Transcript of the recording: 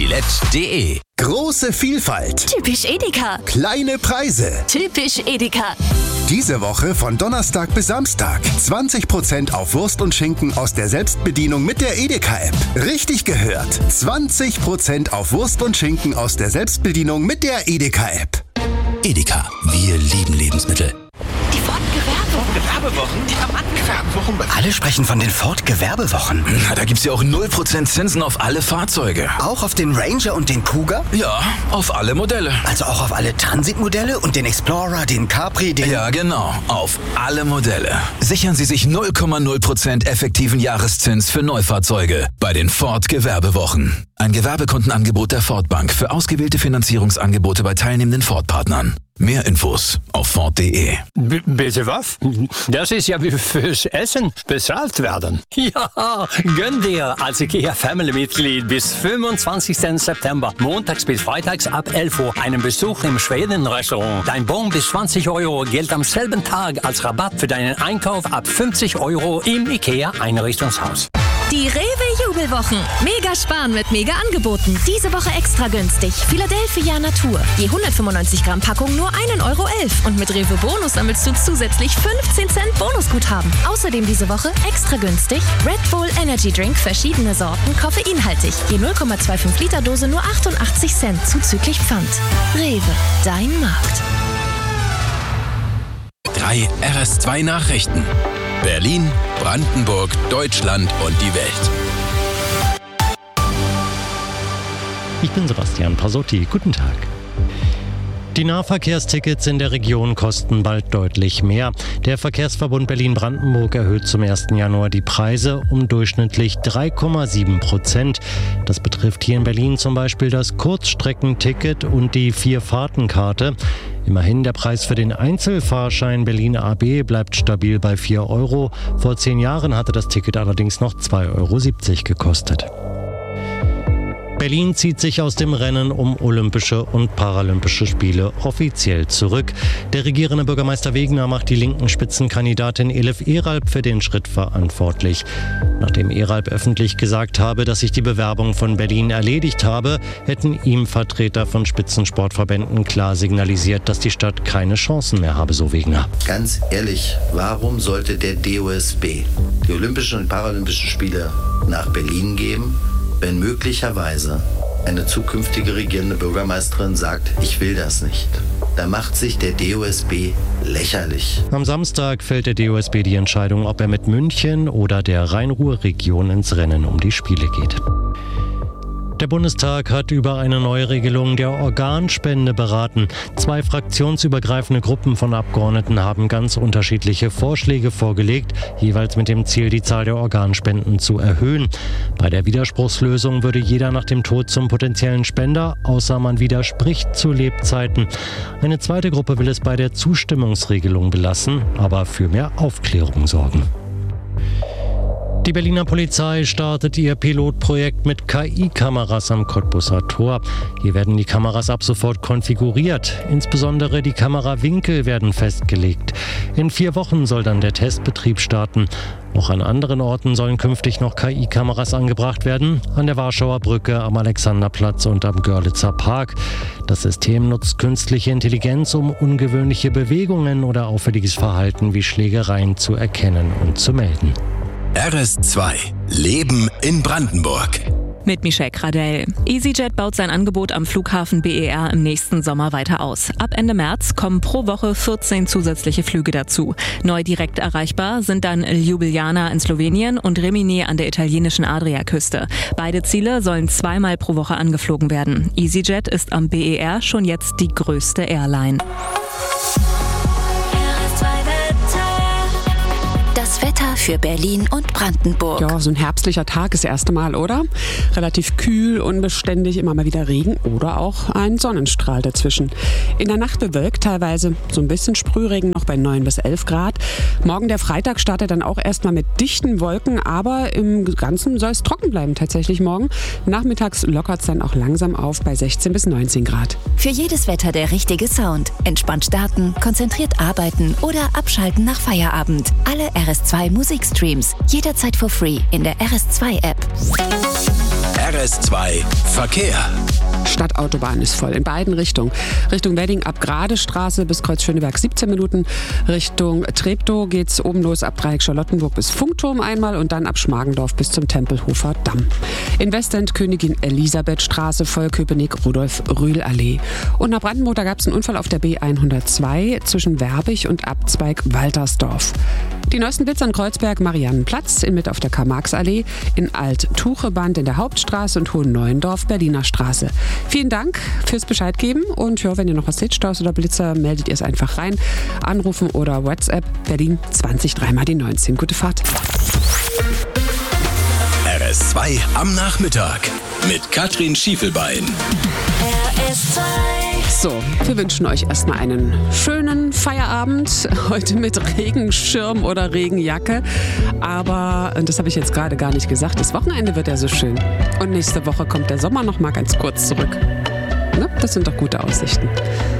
Gillette.de. Große Vielfalt. Typisch Edeka. Kleine Preise. Typisch Edeka. Diese Woche von Donnerstag bis Samstag 20% auf Wurst und Schinken aus der Selbstbedienung mit der Edeka-App. Richtig gehört. 20% auf Wurst und Schinken aus der Selbstbedienung mit der Edeka-App. Edeka, wir lieben Lebensmittel. Die Ford-Gewerbewochen? Gewerbewochen? Alle sprechen von den Ford-Gewerbewochen. Na, da gibt's ja auch 0% Zinsen auf alle Fahrzeuge. Auch auf den Ranger und den Cougar? Ja, auf alle Modelle. Also auch auf alle Transitmodelle und den Explorer, den Capri, den... Ja, genau, auf alle Modelle. Sichern Sie sich 0,0% effektiven Jahreszins für Neufahrzeuge bei den Ford-Gewerbewochen. Ein Gewerbekundenangebot der Ford Bank für ausgewählte Finanzierungsangebote bei teilnehmenden Ford-Partnern. Mehr Infos auf Ford.de. Bitte was? Das ist ja wie fürs Essen bezahlt werden. Ja, gönn dir als IKEA-Family-Mitglied bis 25. September, montags bis freitags ab 11 Uhr, einen Besuch im Schweden-Restaurant. Dein Bon bis 20 € gilt am selben Tag als Rabatt für deinen Einkauf ab 50 € im IKEA-Einrichtungshaus. Die Rewe-Jubelwochen. Mega sparen mit Mega-Angeboten. Diese Woche extra günstig. Philadelphia Natur. Je 195 Gramm Packung nur 1,11 € Und mit Rewe Bonus sammelst du zusätzlich 15 Cent Bonusguthaben. Außerdem diese Woche extra günstig Red Bull Energy Drink, verschiedene Sorten, koffeinhaltig. Je 0,25 Liter Dose nur 88 Cent zuzüglich Pfand. Rewe, dein Markt. 3 RS2 Nachrichten. Berlin, Brandenburg, Deutschland und die Welt. Ich bin Sebastian Pasotti. Guten Tag. Die Nahverkehrstickets in der Region kosten bald deutlich mehr. Der Verkehrsverbund Berlin-Brandenburg erhöht zum 1. Januar die Preise um durchschnittlich 3,7%. Das betrifft hier in Berlin zum Beispiel das Kurzstreckenticket und die 4-Fahrten-Karte. Immerhin, der Preis für den Einzelfahrschein Berlin AB bleibt stabil bei 4 €. Vor 10 Jahren hatte das Ticket allerdings noch 2,70 € gekostet. Berlin zieht sich aus dem Rennen um Olympische und Paralympische Spiele offiziell zurück. Der regierende Bürgermeister Wegener macht die linken Spitzenkandidatin Elif Eralp für den Schritt verantwortlich. Nachdem Eralp öffentlich gesagt habe, dass sich die Bewerbung von Berlin erledigt habe, hätten ihm Vertreter von Spitzensportverbänden klar signalisiert, dass die Stadt keine Chancen mehr habe, so Wegener. Ganz ehrlich, warum sollte der DOSB die Olympischen und Paralympischen Spiele nach Berlin geben, wenn möglicherweise eine zukünftige regierende Bürgermeisterin sagt, ich will das nicht? Da macht sich der DOSB lächerlich. Am Samstag fällt der DOSB die Entscheidung, ob er mit München oder der Rhein-Ruhr-Region ins Rennen um die Spiele geht. Der Bundestag hat über eine Neuregelung der Organspende beraten. 2 fraktionsübergreifende Gruppen von Abgeordneten haben ganz unterschiedliche Vorschläge vorgelegt, jeweils mit dem Ziel, die Zahl der Organspenden zu erhöhen. Bei der Widerspruchslösung würde jeder nach dem Tod zum potenziellen Spender, außer man widerspricht zu Lebzeiten. Eine zweite Gruppe will es bei der Zustimmungsregelung belassen, aber für mehr Aufklärung sorgen. Die Berliner Polizei startet ihr Pilotprojekt mit KI-Kameras am Cottbuser Tor. Hier werden die Kameras ab sofort konfiguriert. Insbesondere die Kamerawinkel werden festgelegt. In 4 Wochen soll dann der Testbetrieb starten. Auch an anderen Orten sollen künftig noch KI-Kameras angebracht werden. An der Warschauer Brücke, am Alexanderplatz und am Görlitzer Park. Das System nutzt künstliche Intelligenz, um ungewöhnliche Bewegungen oder auffälliges Verhalten wie Schlägereien zu erkennen und zu melden. RS2 Leben in Brandenburg. Mit Michelle Gradell. EasyJet baut sein Angebot am Flughafen BER im nächsten Sommer weiter aus. Ab Ende März kommen pro Woche 14 zusätzliche Flüge dazu. Neu direkt erreichbar sind dann Ljubljana in Slowenien und Rimini an der italienischen Adriaküste. Beide Ziele sollen 2-mal pro Woche angeflogen werden. EasyJet ist am BER schon jetzt die größte Airline. Das Wetter für Berlin und Brandenburg. Ja, so ein herbstlicher Tag das erste Mal, oder? Relativ kühl, unbeständig, immer mal wieder Regen oder auch ein Sonnenstrahl dazwischen. In der Nacht bewölkt, teilweise so ein bisschen Sprühregen noch bei 9 bis 11 Grad. Morgen der Freitag startet dann auch erstmal mit dichten Wolken, aber im Ganzen soll es trocken bleiben tatsächlich morgen. Nachmittags lockert es dann auch langsam auf bei 16 bis 19 Grad. Für jedes Wetter der richtige Sound. Entspannt starten, konzentriert arbeiten oder abschalten nach Feierabend. Alle RS2 Musikstreams jederzeit for free in der RS2 App. RS2 Verkehr. Stadtautobahn ist voll in beiden Richtungen. Richtung Wedding ab Gradestraße bis Kreuz Schöneberg 17 Minuten. Richtung Treptow geht's oben los ab Dreieck Charlottenburg bis Funkturm einmal und dann ab Schmargendorf bis zum Tempelhofer Damm. In Westend Königin Elisabethstraße, Vollköpenick, Rudolf-Rühl-Allee. Und nach Brandenburg, da gab es einen Unfall auf der B102 zwischen Werbig und Abzweig Waltersdorf. Die neuesten Blitzer in Kreuzberg, Mariannenplatz, in Mitte auf der Karl-Marx-Allee, in Alt-Tucheband in der Hauptstraße und Hohen-Neuendorf, Berliner Straße. Vielen Dank fürs Bescheid geben und ja, wenn ihr noch was seht, Staus oder Blitzer, meldet ihr es einfach rein. Anrufen oder WhatsApp Berlin 20 3 die 19. Gute Fahrt. RS2 am Nachmittag mit Katrin Schiefelbein. RS2. So, wir wünschen euch erstmal einen schönen Feierabend. Heute mit Regenschirm oder Regenjacke. Aber, und das habe ich jetzt gerade gar nicht gesagt, das Wochenende wird ja so schön. Und nächste Woche kommt der Sommer noch mal ganz kurz zurück. Ne? Das sind doch gute Aussichten.